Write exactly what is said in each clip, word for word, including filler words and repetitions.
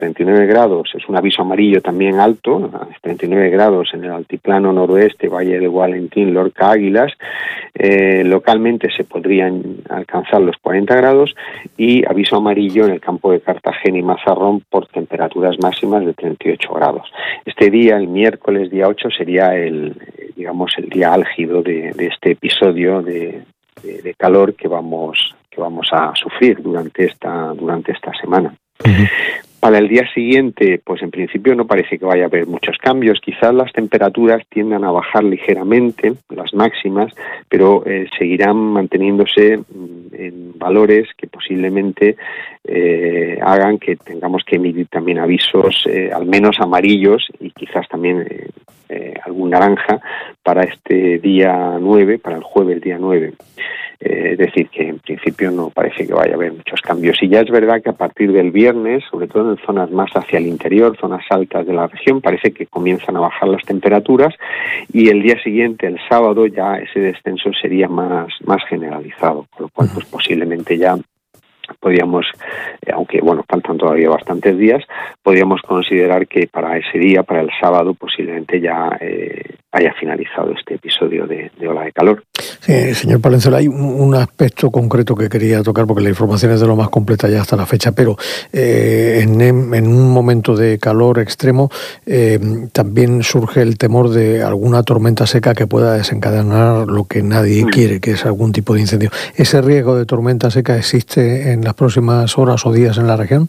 treinta y nueve grados es un aviso amarillo también alto, treinta y nueve grados en el altiplano noroeste, Valle del Valentín, Lorca, Águilas, eh, localmente se podrían alcanzar los cuarenta grados, y aviso amarillo en el campo de Cartagena y Mazarrón por temperaturas máximas de treinta y ocho grados. Este día, el miércoles día ocho, sería el, digamos, el día álgido de, de este episodio de, de, de calor que vamos que vamos a sufrir durante esta durante esta semana. Uh-huh. Para el día siguiente, pues en principio no parece que vaya a haber muchos cambios. Quizás las temperaturas tiendan a bajar ligeramente, las máximas, pero eh, seguirán manteniéndose en valores que posiblemente eh, hagan que tengamos que emitir también avisos, eh, al menos amarillos, y quizás también eh, eh, algún naranja para este día nueve, para el jueves día nueve. Eh, es decir, que en principio no parece que vaya a haber muchos cambios. Y ya es verdad que a partir del viernes, sobre todo en zonas más hacia el interior, zonas altas de la región, parece que comienzan a bajar las temperaturas, y el día siguiente, el sábado, ya ese descenso sería más, más generalizado, con lo cual pues posiblemente ya podríamos, eh, aunque bueno, faltan todavía bastantes días, podríamos considerar que para ese día, para el sábado, posiblemente ya eh, haya finalizado este episodio de, de ola de calor. Sí, señor Palenzuela, hay un, un aspecto concreto que quería tocar, porque la información es de lo más completa ya hasta la fecha, pero eh, en, en un momento de calor extremo eh, también surge el temor de alguna tormenta seca que pueda desencadenar lo que nadie mm. quiere, que es algún tipo de incendio. ¿Ese riesgo de tormenta seca existe en las próximas horas o días en la región?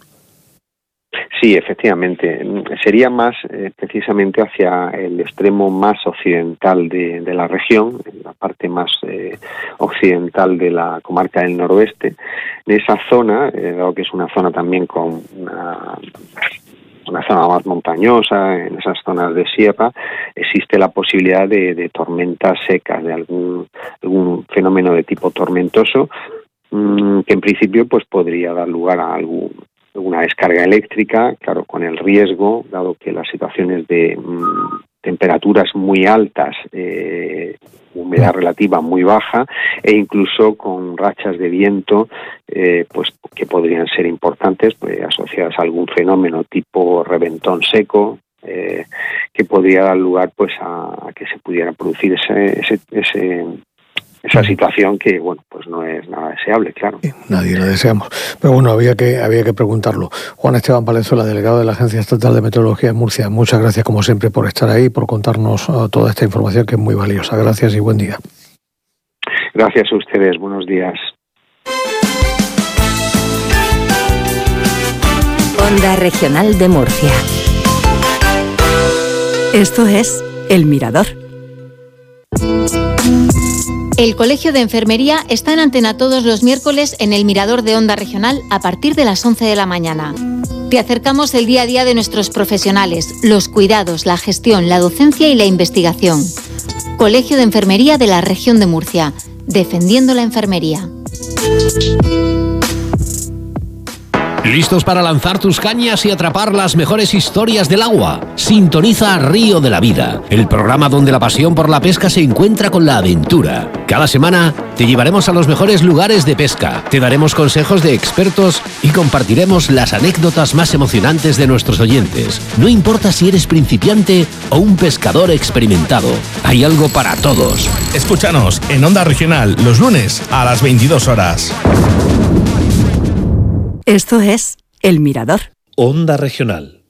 Sí, efectivamente. Sería más eh, precisamente hacia el extremo más occidental de, de la región, en la parte más eh, occidental de la comarca del noroeste. En esa zona, eh, dado que es una zona también con una, una zona más montañosa, en esas zonas de sierra, existe la posibilidad de, de tormentas secas, de algún, algún fenómeno de tipo tormentoso, mmm, que en principio pues podría dar lugar a algún una descarga eléctrica, claro, con el riesgo, dado que las situaciones de mmm, temperaturas muy altas, eh, humedad relativa muy baja, e incluso con rachas de viento, eh, pues que podrían ser importantes, pues asociadas a algún fenómeno tipo reventón seco, eh, que podría dar lugar pues a, a que se pudiera producir ese, ese, ese esa situación que, bueno, pues no es nada deseable, claro. Sí, nadie lo deseamos. Pero bueno, había que había que preguntarlo. Juan Esteban Palenzuela, delegado de la Agencia Estatal de Meteorología en Murcia, muchas gracias como siempre por estar ahí, por contarnos uh, toda esta información que es muy valiosa. Gracias y buen día. Gracias a ustedes, buenos días. Onda Regional de Murcia. Esto es El Mirador. El Colegio de Enfermería está en antena todos los miércoles en el Mirador de Onda Regional a partir de las once de la mañana. Te acercamos el día a día de nuestros profesionales, los cuidados, la gestión, la docencia y la investigación. Colegio de Enfermería de la Región de Murcia, defendiendo la enfermería. ¿Listos para lanzar tus cañas y atrapar las mejores historias del agua? Sintoniza Río de la Vida, el programa donde la pasión por la pesca se encuentra con la aventura. Cada semana te llevaremos a los mejores lugares de pesca, te daremos consejos de expertos y compartiremos las anécdotas más emocionantes de nuestros oyentes. No importa si eres principiante o un pescador experimentado, hay algo para todos. Escúchanos en Onda Regional los lunes a las veintidós horas. Esto es El Mirador. Onda Regional.